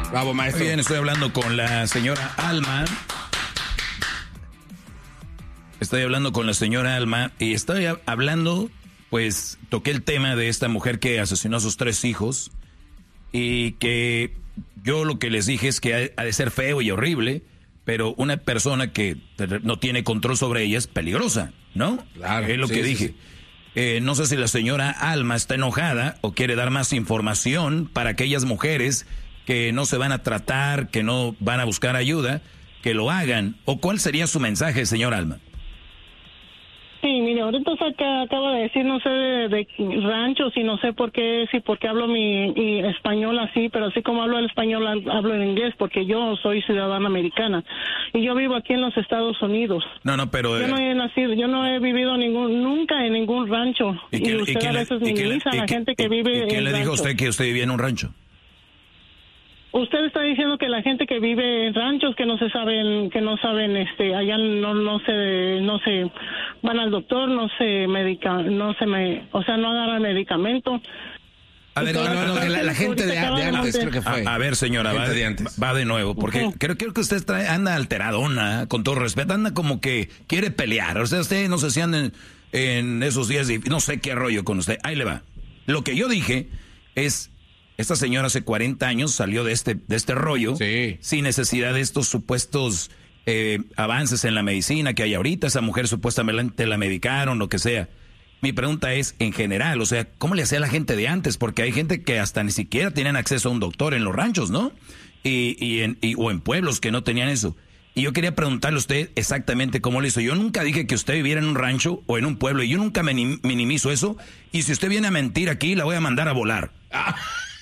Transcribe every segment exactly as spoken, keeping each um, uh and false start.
Bravo, maestro. Bien, estoy hablando con la señora Alma. Estoy hablando con la señora Alma y estoy hablando, pues, toqué el tema de esta mujer que asesinó a sus tres hijos y que yo lo que les dije es que ha de ser feo y horrible, pero una persona que no tiene control sobre ella es peligrosa, ¿no? Claro. Es lo sí, que sí, dije. Sí. Eh, no sé si la señora Alma está enojada o quiere dar más información para aquellas mujeres que no se van a tratar, que no van a buscar ayuda, que lo hagan. ¿O cuál sería su mensaje, señor Alma? Sí, mire, ahorita acá, acaba de decir, no sé, de, de ranchos y no sé por qué, sí, porque hablo mi, mi español así, pero así como hablo el español, hablo en inglés, porque yo soy ciudadana americana y yo vivo aquí en los Estados Unidos. No, no, pero... Yo no he nacido, yo no he vivido ningún, nunca en ningún rancho. ¿Y, y, quién, usted ¿y quién, a veces minimiza a la y, gente que y, vive ¿y quién en le dijo a ranchos. usted que usted vivía en un rancho? Usted está diciendo que la gente que vive en ranchos que no se saben, que no saben, este, allá no, no se, no se van al doctor, no se medica, no se me, o sea, no agarran medicamento. A ver, no, no, no, la, la gente de, de antes creo que fue. A, a ver, señora, va de, va de nuevo, porque uh-huh. creo, creo que usted trae, anda alteradona, con todo respeto, anda como que quiere pelear. O sea, usted no sé si anda en, en esos días y no sé qué rollo con usted. Ahí le va. Lo que yo dije es... Esta señora hace cuarenta años salió de este, de este rollo sí. sin necesidad de estos supuestos eh, avances en la medicina que hay ahorita. Esa mujer supuestamente la medicaron, lo que sea. Mi pregunta es, en general, o sea, ¿cómo le hacía la gente de antes? Porque hay gente que hasta ni siquiera tenían acceso a un doctor en los ranchos, ¿no? Y, y en, y, o en pueblos que no tenían eso. Y yo quería preguntarle a usted exactamente cómo le hizo. Yo nunca dije que usted viviera en un rancho o en un pueblo. Y yo nunca minimizo eso. Y si usted viene a mentir aquí, la voy a mandar a volar. Ah.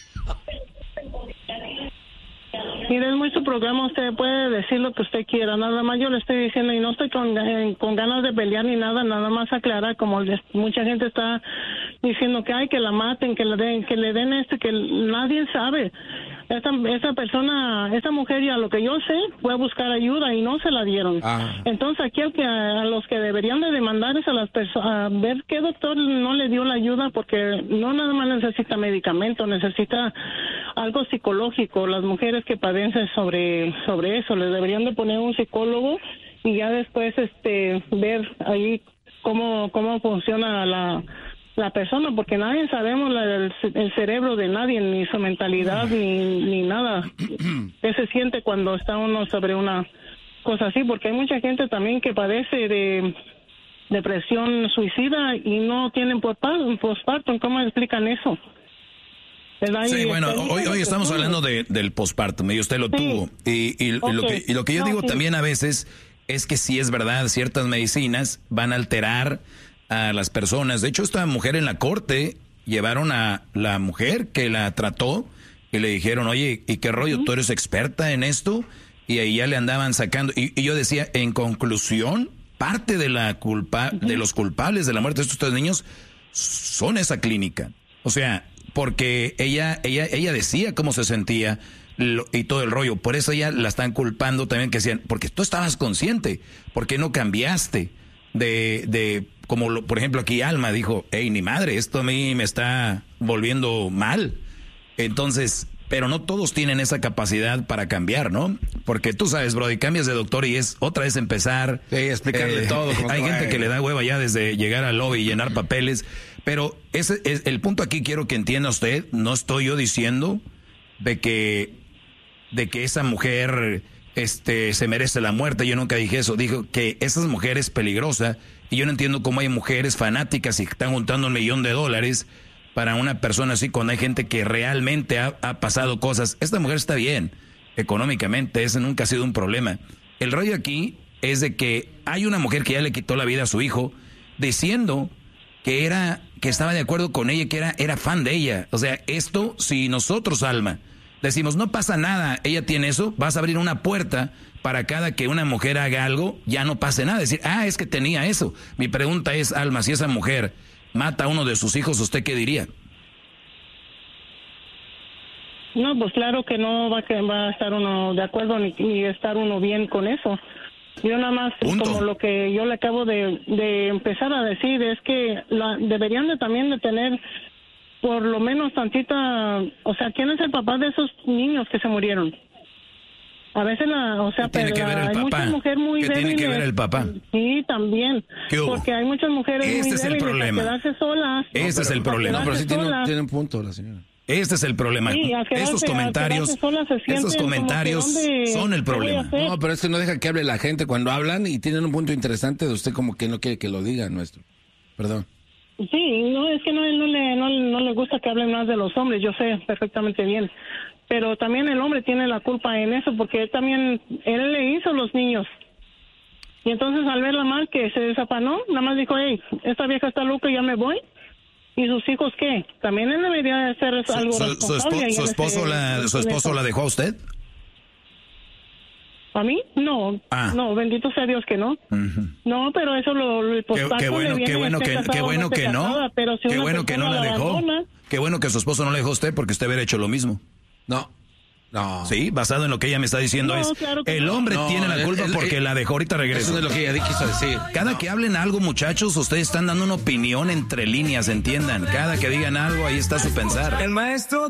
Mire, es muy su programa, usted puede decir lo que usted quiera, nada más yo le estoy diciendo y no estoy con, eh, con ganas de pelear ni nada, nada más aclarar, como les, mucha gente está diciendo que hay que la maten, que le den, que le den esto, que nadie sabe. Esa, esa persona, esa mujer, ya lo que yo sé, fue a buscar ayuda y no se la dieron. Ah. Entonces aquí al que, a, a los que deberían de demandar es a las personas, a ver qué doctor no le dio la ayuda, porque no nada más necesita medicamento, necesita algo psicológico. Las mujeres que padecen sobre, sobre eso, les deberían de poner un psicólogo y ya después este ver ahí cómo, cómo funciona la... la persona, porque nadie sabemos la, el, el cerebro de nadie, ni su mentalidad, ni, ni nada. ¿Qué se siente cuando está uno sobre una cosa así? Porque hay mucha gente también que padece de depresión suicida y no tienen postpartum. ¿Cómo explican eso? Sí, bueno, hoy, hoy estamos hablando de, del postpartum y usted lo sí. tuvo. Y, y, okay. y, lo que, y lo que yo no, digo sí. también a veces es que sí es verdad, ciertas medicinas van a alterar a las personas. De hecho, esta mujer en la corte llevaron a la mujer que la trató y le dijeron, oye, ¿y qué rollo? Uh-huh. ¿Tú eres experta en esto? Y ahí ya le andaban sacando. Y, y yo decía, en conclusión, parte de la culpa, uh-huh. de los culpables de la muerte de estos tres niños son esa clínica. O sea, porque ella, ella, ella decía cómo se sentía lo, y todo el rollo. Por eso ella la están culpando también, que decían, porque tú estabas consciente, ¿por qué no cambiaste? De, de como lo, por ejemplo aquí Alma dijo, hey, ni madre, esto a mí me está volviendo mal. Entonces, pero no todos tienen esa capacidad para cambiar, ¿no? Porque tú sabes, Brody, cambias de doctor y es otra vez empezar. Sí, explicarle eh, todo. Hay gente va, que le da hueva ya desde llegar al lobby y llenar papeles. Pero ese es el punto aquí, quiero que entienda usted, no estoy yo diciendo de que, de que esa mujer este se merece la muerte, yo nunca dije eso, dijo que esa mujer es peligrosa y yo no entiendo cómo hay mujeres fanáticas y están juntando un millón de dólares para una persona así cuando hay gente que realmente ha, ha pasado cosas. Esta mujer está bien económicamente, eso nunca ha sido un problema. El rollo aquí es de que hay una mujer que ya le quitó la vida a su hijo diciendo que era, que estaba de acuerdo con ella, que era, era fan de ella. O sea, esto, si nosotros, Alma, decimos, no pasa nada, ella tiene eso, vas a abrir una puerta para cada que una mujer haga algo, ya no pase nada. Decir, ah, es que tenía eso. Mi pregunta es, Alma, si esa mujer mata a uno de sus hijos, ¿usted qué diría? No, pues claro que no va, que va a estar uno de acuerdo ni, ni estar uno bien con eso. Yo nada más, Punto. como lo que yo le acabo de, de empezar a decir, es que la, deberían de también de tener por lo menos tantita, o sea, ¿quién es el papá de esos niños que se murieron? A veces, la, o sea, ¿Qué tiene pero que ver el hay papá? muchas mujeres muy ¿Qué débiles. tiene que ver el papá? Sí, también. ¿Qué hubo? Porque hay muchas mujeres este muy es débiles el problema. para quedarse solas. Este es el problema. No, pero sí tiene, solas. tiene un punto la señora. Este es el problema. Sí, al quedarse- estos al comentarios, quedarse sola se sienten estos como que, comentarios ¿dónde- son el qué voy a problema. hacer? No, pero es que no deja que hable la gente cuando hablan y tienen un punto interesante de usted como que no quiere que lo diga, nuestro. Perdón. Sí, no, es que no, no, le, no, no le gusta que hablen más de los hombres, yo sé perfectamente bien. Pero también el hombre tiene la culpa en eso, porque él también, él le hizo los niños. Y entonces al verla mal, que se desafanó, nada más dijo, hey, esta vieja está loca, ya me voy. ¿Y sus hijos qué? También él debería de hacer algo ¿Su, su, responsable. ahí su en esposo, ese- la, en ¿Su esposo eso. la dejó a usted? ¿A mí? No, Ah. no, bendito sea Dios que no. Uh-huh. No, pero eso lo, lo Qué, pospaco qué le bueno, viene qué bueno esté que, casado qué o bueno esté que no. casada, pero si Qué una bueno que no persona la dejó. abandona, Qué bueno que su esposo no la dejó a usted porque usted hubiera hecho lo mismo. No. No. Sí, basado en lo que ella me está diciendo No, es, claro que el no. hombre No, tiene la el- culpa el- porque el- la dejó. Ahorita regreso. Eso es lo que ella quiso decir. Cada que hablen algo, muchachos, ustedes están dando una opinión entre líneas, entiendan. Cada que digan algo, ahí está su pensar. El maestro